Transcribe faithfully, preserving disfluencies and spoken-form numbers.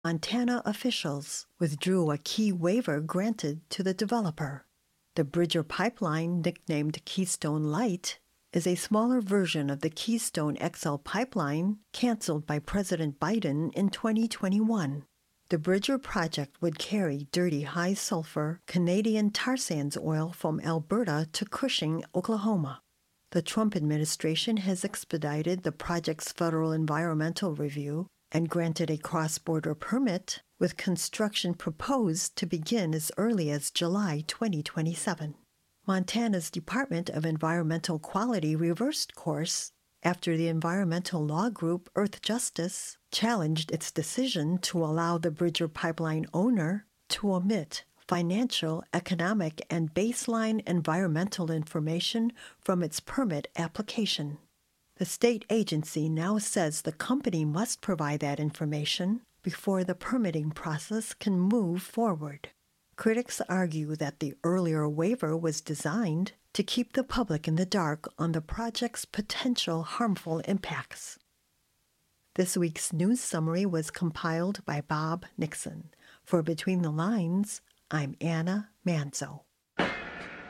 Montana officials withdrew a key waiver granted to the developer. The Bridger Pipeline, nicknamed Keystone Light, is a smaller version of the Keystone X L pipeline canceled by President Biden in twenty twenty-one. The Bridger project would carry dirty high-sulfur Canadian tar sands oil from Alberta to Cushing, Oklahoma. The Trump administration has expedited the project's federal environmental review and granted a cross-border permit, with construction proposed to begin as early as July twenty twenty-seven. Montana's Department of Environmental Quality reversed course after the environmental law group Earth Justice challenged its decision to allow the Bridger Pipeline owner to omit financial, economic, and baseline environmental information from its permit application. The state agency now says the company must provide that information before the permitting process can move forward. Critics argue that the earlier waiver was designed to keep the public in the dark on the project's potential harmful impacts. This week's news summary was compiled by Bob Nixon. For Between the Lines, I'm Anna Manzo.